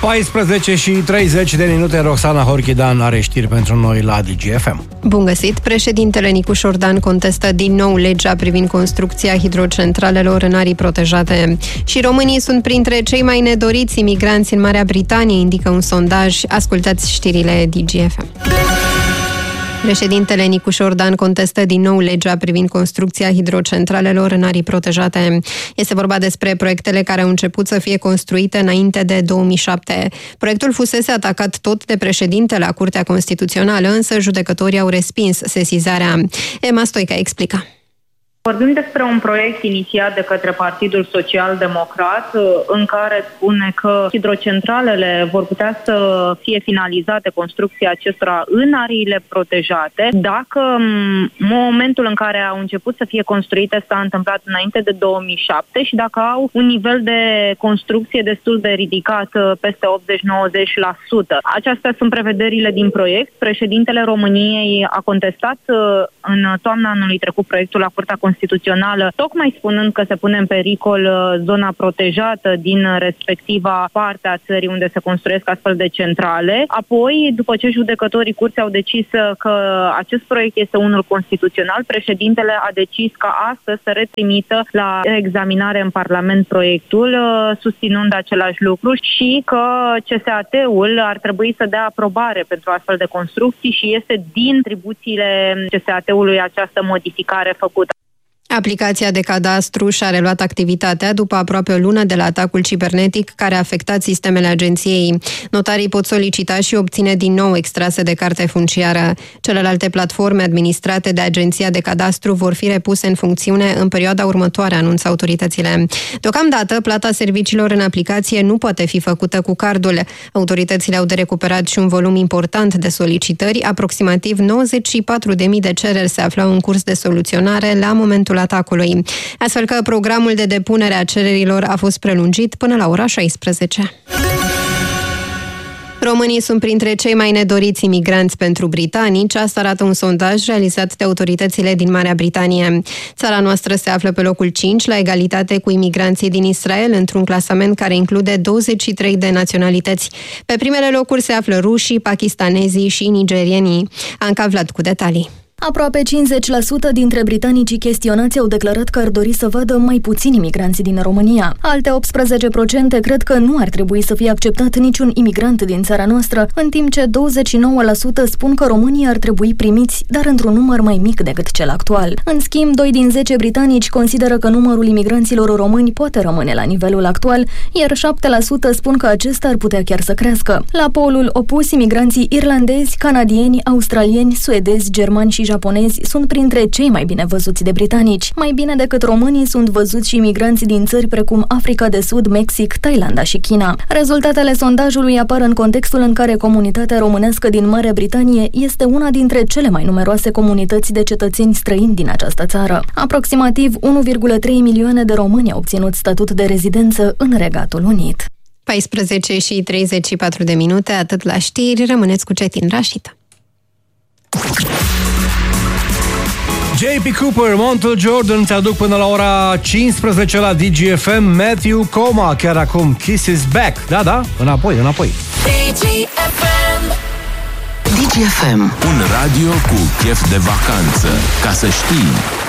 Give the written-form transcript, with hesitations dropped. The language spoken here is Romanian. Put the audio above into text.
14 și 30 de minute, Roxana Horchidan are știri pentru noi la DGFM. Bun găsit! Președintele Nicu Șordan contestă din nou legea privind construcția hidrocentralelor în arii protejate. Și românii sunt printre cei mai nedoriți imigranți în Marea Britanie, indică un sondaj. Ascultați știrile DGFM. Președintele Nicu Șordan contestă din nou legea privind construcția hidrocentralelor în arii protejate. Este vorba despre proiectele care au început să fie construite înainte de 2007. Proiectul fusese atacat tot de președinte la Curtea Constituțională, însă judecătorii au respins sesizarea. Emma Stoica explică. Vorbim despre un proiect inițiat de către Partidul Social-Democrat, în care spune că hidrocentralele vor putea să fie finalizate, construcția acestora, în ariile protejate, dacă momentul în care au început să fie construite s-a întâmplat înainte de 2007 și dacă au un nivel de construcție destul de ridicat, peste 80-90%. Acestea sunt prevederile din proiect. Președintele României a contestat în toamna anului trecut proiectul la Curtea Constituțională, tocmai spunând că se pune în pericol zona protejată din respectiva parte a țării unde se construiesc astfel de centrale. Apoi, după ce judecătorii curții au decis că acest proiect este unul constituțional, președintele a decis ca astăzi să retrimită la examinare în Parlament proiectul, susținând același lucru și că CSAT-ul ar trebui să dea aprobare pentru astfel de construcții și este din atribuțiile CSAT-ului această modificare făcută. Aplicația de cadastru și-a reluat activitatea după aproape o lună de la atacul cibernetic care a afectat sistemele agenției. Notarii pot solicita și obține din nou extrase de carte funciară. Celelalte platforme administrate de Agenția de Cadastru vor fi repuse în funcțiune în perioada următoare, anunță autoritățile. Deocamdată, plata serviciilor în aplicație nu poate fi făcută cu cardul. Autoritățile au de recuperat și un volum important de solicitări, aproximativ 94.000 de cereri se aflau în curs de soluționare la momentul atacului. Astfel că programul de depunere a cererilor a fost prelungit până la ora 16. Românii sunt printre cei mai nedoriți imigranți pentru britanici, asta arată un sondaj realizat de autoritățile din Marea Britanie. Țara noastră se află pe locul 5, la egalitate cu imigranții din Israel, într-un clasament care include 23 de naționalități. Pe primele locuri se află rușii, pakistanezii și nigerienii. Anca Vlad cu detalii. Aproape 50% dintre britanicii chestionați au declarat că ar dori să vadă mai puțini imigranți din România. Alte 18% cred că nu ar trebui să fie acceptat niciun imigrant din țara noastră, în timp ce 29% spun că românii ar trebui primiți, dar într-un număr mai mic decât cel actual. În schimb, 2 din 10 britanici consideră că numărul imigranților români poate rămâne la nivelul actual, iar 7% spun că acesta ar putea chiar să crească. La polul opus, imigranții irlandezi, canadieni, australieni, suedezi, germani și japonezi sunt printre cei mai bine văzuți de britanici. Mai bine decât românii sunt văzuți și imigranți din țări precum Africa de Sud, Mexic, Thailanda și China. Rezultatele sondajului apar în contextul în care comunitatea românească din Marea Britanie este una dintre cele mai numeroase comunități de cetățeni străini din această țară. Aproximativ 1,3 milioane de români au obținut statut de rezidență în Regatul Unit. 14 și 34 de minute, atât la știri, rămâneți cu Cetin Rașit. J.P. Cooper, Montel Jordan îți aduc până la ora 15 la DGFM. Matthew Coma, chiar acum Kiss is Back. Da, înapoi DGFM. DGFM, un radio cu chef de vacanță. Ca să știi.